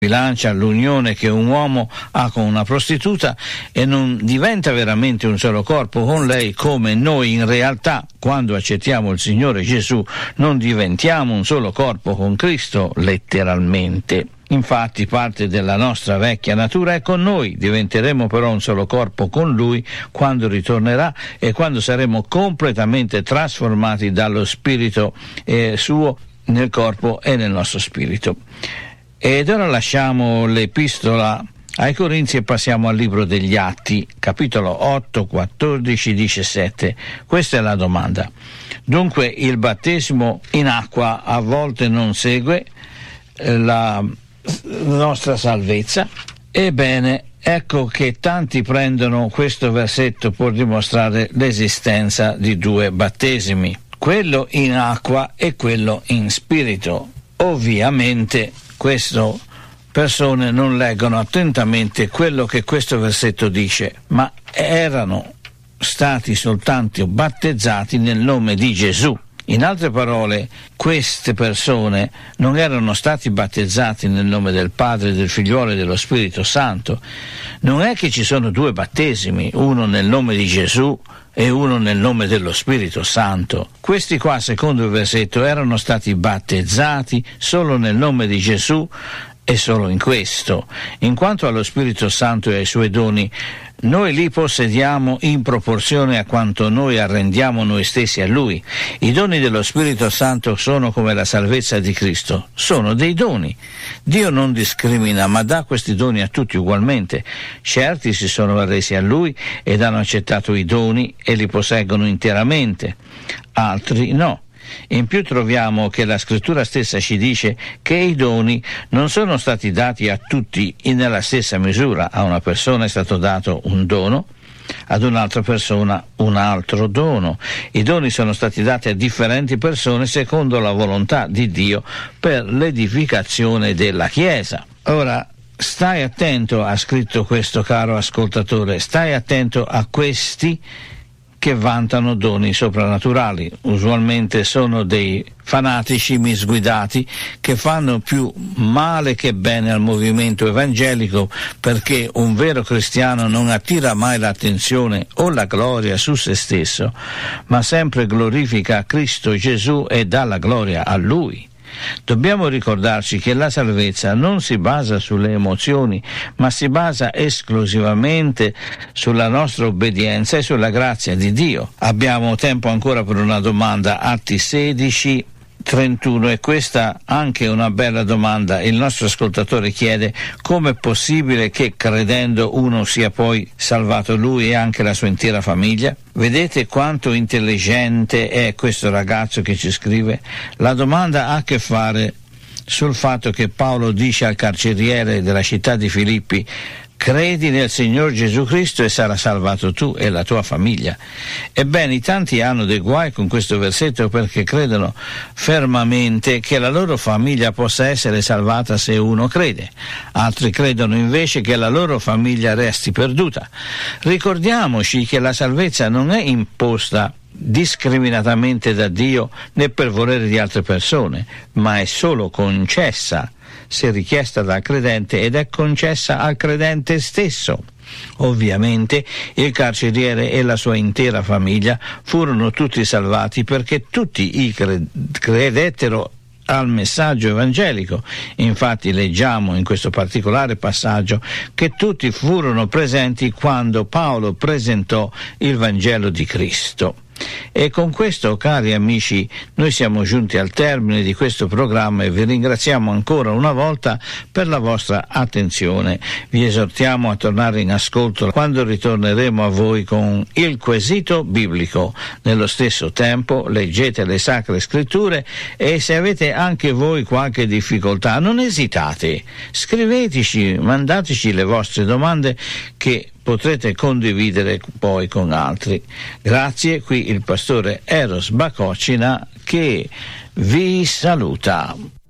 bilancia l'unione che un uomo ha con una prostituta e non diventa veramente un solo corpo con lei, come noi in realtà, quando accettiamo il Signore Gesù, non diventiamo un solo corpo con Cristo letteralmente. Infatti parte della nostra vecchia natura è con noi, diventeremo però un solo corpo con Lui quando ritornerà e quando saremo completamente trasformati dallo Spirito suo nel corpo e nel nostro spirito. Ed ora lasciamo l'epistola ai Corinzi e passiamo al libro degli Atti, capitolo 8, 14, 17. Questa è la domanda. Dunque il battesimo in acqua a volte non segue la nostra salvezza? Ebbene, ecco che tanti prendono questo versetto per dimostrare l'esistenza di due battesimi, quello in acqua e quello in spirito. Ovviamente queste persone non leggono attentamente quello che questo versetto dice, ma erano stati soltanto battezzati nel nome di Gesù. In altre parole, queste persone non erano stati battezzati nel nome del Padre, del Figliolo e dello Spirito Santo. Non è che ci sono due battesimi, uno nel nome di Gesù e uno nel nome dello Spirito Santo. Questi qua, secondo il versetto, erano stati battezzati solo nel nome di Gesù e solo in questo. In quanto allo Spirito Santo e ai suoi doni, noi li possediamo in proporzione a quanto noi arrendiamo noi stessi a Lui. I doni dello Spirito Santo sono come la salvezza di Cristo, sono dei doni. Dio non discrimina, ma dà questi doni a tutti ugualmente. Certi si sono resi a Lui ed hanno accettato i doni e li posseggono interamente, altri no. In più troviamo che la Scrittura stessa ci dice che i doni non sono stati dati a tutti nella stessa misura. A una persona è stato dato un dono, ad un'altra persona un altro dono. I doni sono stati dati a differenti persone secondo la volontà di Dio per l'edificazione della Chiesa. Ora, stai attento, ha scritto questo caro ascoltatore, stai attento a questi che vantano doni soprannaturali. Usualmente sono dei fanatici misguidati che fanno più male che bene al movimento evangelico, perché un vero cristiano non attira mai l'attenzione o la gloria su se stesso, ma sempre glorifica Cristo Gesù e dà la gloria a Lui. Dobbiamo ricordarci che la salvezza non si basa sulle emozioni, ma si basa esclusivamente sulla nostra obbedienza e sulla grazia di Dio. Abbiamo tempo ancora per una domanda, Atti 16, 31, e questa anche è una bella domanda. Il nostro ascoltatore chiede: come è possibile che credendo uno sia poi salvato lui e anche la sua intera famiglia? Vedete quanto intelligente è questo ragazzo che ci scrive? La domanda ha a che fare sul fatto che Paolo dice al carceriere della città di Filippi: credi nel Signor Gesù Cristo e sarà salvato tu e la tua famiglia. Ebbene, tanti hanno dei guai con questo versetto perché credono fermamente che la loro famiglia possa essere salvata se uno crede. Altri credono invece che la loro famiglia resti perduta. Ricordiamoci che la salvezza non è imposta discriminatamente da Dio né per volere di altre persone, ma è solo concessa se richiesta dal credente ed è concessa al credente stesso. Ovviamente il carceriere e la sua intera famiglia furono tutti salvati perché tutti credettero al messaggio evangelico. Infatti leggiamo in questo particolare passaggio che tutti furono presenti quando Paolo presentò il Vangelo di Cristo. E con questo, cari amici, noi siamo giunti al termine di questo programma e vi ringraziamo ancora una volta per la vostra attenzione. Vi esortiamo a tornare in ascolto quando ritorneremo a voi con il quesito biblico. Nello stesso tempo leggete le Sacre Scritture e se avete anche voi qualche difficoltà non esitate, scriveteci, mandateci le vostre domande che potrete condividere poi con altri. Grazie, qui il pastore Eros Bacocina che vi saluta.